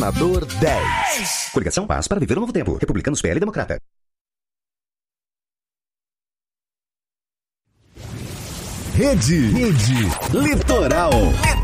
Governador 10. Coligação Paz para viver o novo tempo. Republicanos, PL e Democrata. Rede Litoral.